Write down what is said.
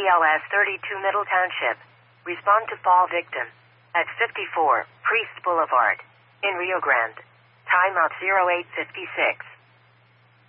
ADLS 32 Middle Township. Respond to fall victim at 54 Priest Boulevard in Rio Grande. Timeout 0856.